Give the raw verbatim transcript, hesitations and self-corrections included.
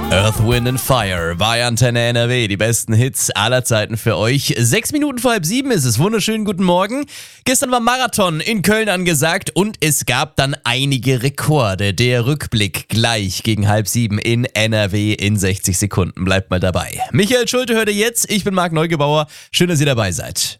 Earth, Wind and Fire bei Antenne N R W. Die besten Hits aller Zeiten für euch. Sechs Minuten vor halb sieben ist es. Wunderschönen guten Morgen. Gestern war Marathon in Köln angesagt und es gab dann einige Rekorde. Der Rückblick gleich gegen halb sieben in N R W in sechzig Sekunden. Bleibt mal dabei. Michael Schulte hört ihr jetzt. Ich bin Marc Neugebauer. Schön, dass ihr dabei seid.